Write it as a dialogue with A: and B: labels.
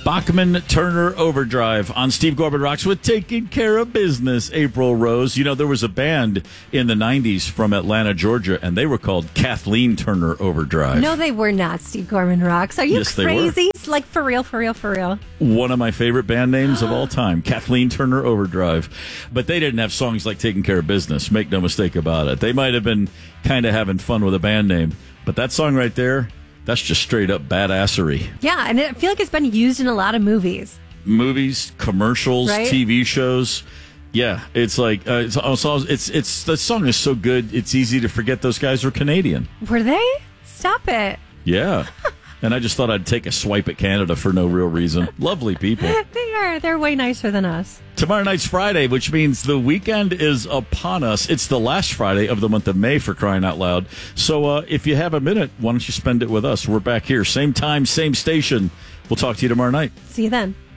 A: Bachman Turner Overdrive on Steve Corbin Rocks with Taking Care of Business, April Rose. You know, there was a band in the 90s from Atlanta, Georgia, and they were called Kathleen Turner Overdrive.
B: No, they were not, Steve Corbin Rocks. Are you
A: Yes, they
B: crazy?
A: were.
B: It's like, for real, for real, for real.
A: One of my favorite band names of all time, Kathleen Turner Overdrive. But they didn't have songs like Taking Care of Business, make no mistake about it. They might have been kind of having fun with a band name, but that song right there, that's just straight up badassery.
B: Yeah, and I feel like it's been used in a lot of movies.
A: Movies, commercials,
B: Right?
A: TV shows. Yeah, it's like it's the song is so good. It's easy to forget those guys are Canadian.
B: Were they? Stop it.
A: Yeah, and I just thought I'd take a swipe at Canada for no real reason. Lovely people.
B: They are. They're way nicer than us.
A: Tomorrow night's Friday, which means the weekend is upon us. It's the last Friday of the month of May, for crying out loud. So if you have a minute, why don't you spend it with us? We're back here, same time, same station. We'll talk to you tomorrow night.
B: See you then.